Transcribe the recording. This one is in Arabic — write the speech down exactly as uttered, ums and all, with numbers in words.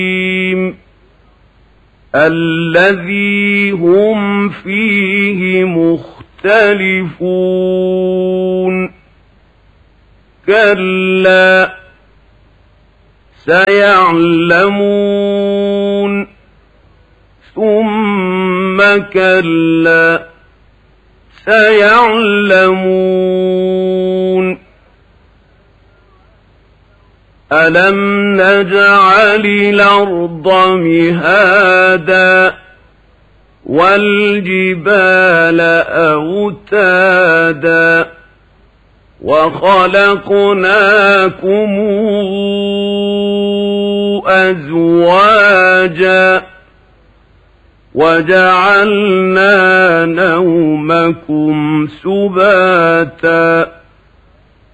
الذي هم فيه مختلفون كلا سيعلمون ثم كلا سيعلمون ألم نجعل الأرض مهادا والجبال أوتادا وخلقناكم أزواجا وجعلنا نومكم سباتا